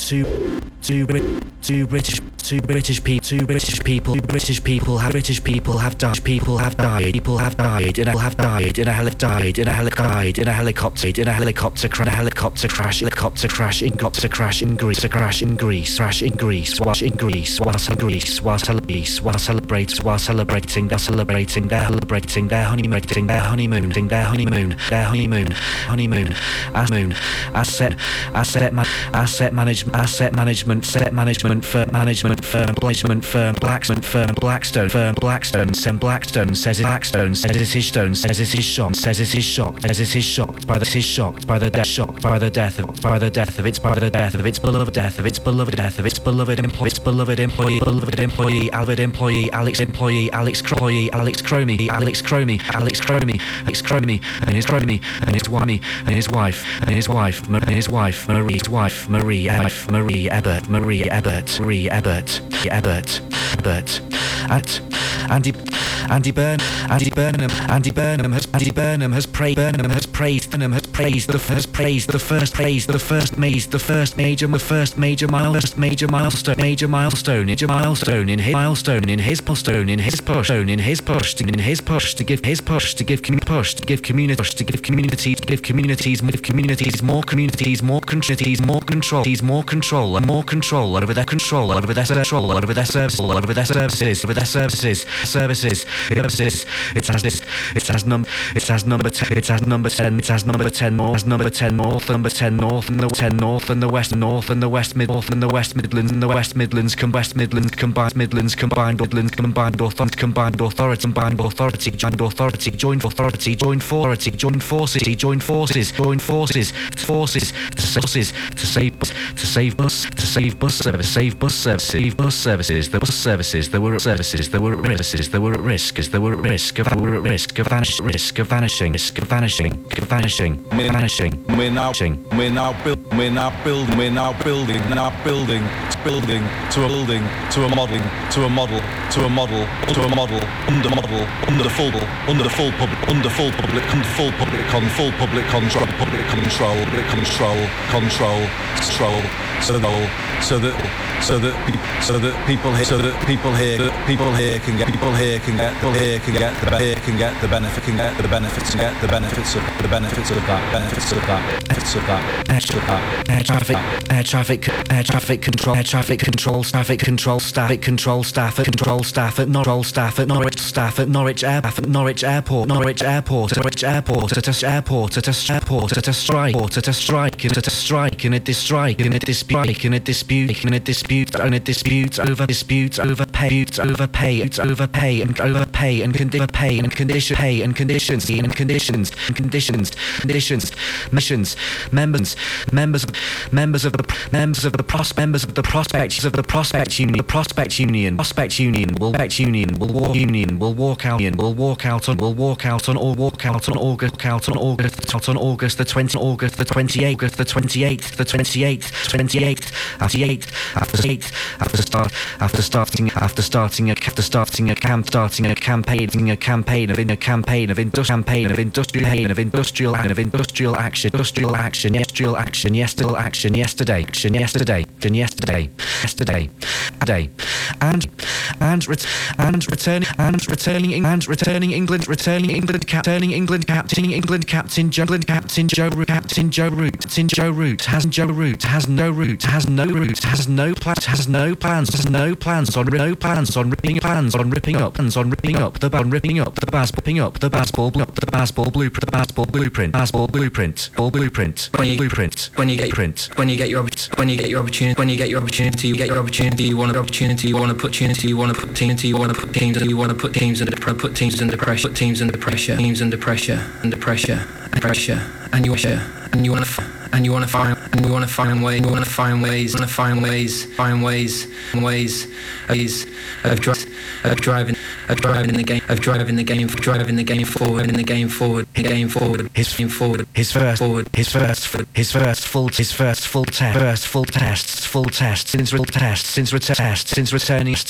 British people have died. People have died in a helicopter crash in Greece. While celebrating their honeymoon. Asset management firm Blackstone says it is shocked by the death of its beloved employee Alex Cromie and his wife Marie Ebert. Andy Burnham has praised the first major milestone in his push to give communities more control over their services. It has number 10 north and the West Midlands combined authority joined forces to save bus services. There were at risk of vanishing. We're now building to a model under the full public control so that people here can get the benefits of that. Air traffic control staff at Norwich Airport to strike in a dispute over pay and conditions. Members of the Prospect Union will walk out on August the 28th after starting a campaign of industrial action yesterday, and returning England captain Joe Root has no plans on ripping up the baseball blueprint. When you get your opportunity, you want to put teams under pressure, and you want to find ways of driving the game forward. His first full test since returning